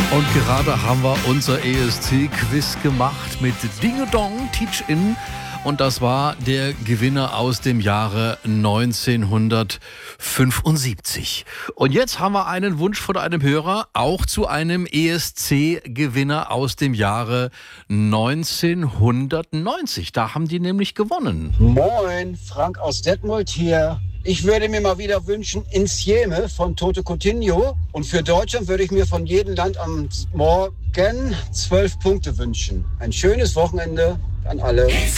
Und gerade haben wir unser ESC-Quiz gemacht mit Dinge Dong Teach-In. Und das war der Gewinner aus dem Jahre 1975. Und jetzt haben wir einen Wunsch von einem Hörer, auch zu einem ESC-Gewinner aus dem Jahre 1990. Da haben die nämlich gewonnen. Moin, Frank aus Detmold hier. Ich würde mir mal wieder wünschen, Insieme von Toto Cutugno. Und für Deutschland würde ich mir von jedem Land am Morgen 12 Punkte wünschen. Ein schönes Wochenende an alle.